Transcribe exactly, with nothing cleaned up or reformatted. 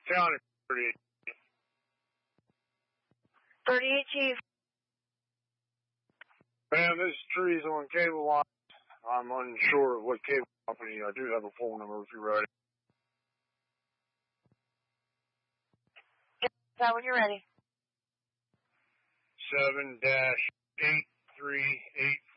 County thirty-eight. thirty-eight, Chief. Ma'am, this tree's on cable line. I'm unsure of what cable company. I do have a phone number if you're ready. Is that when you're ready? Seven dash eight three eight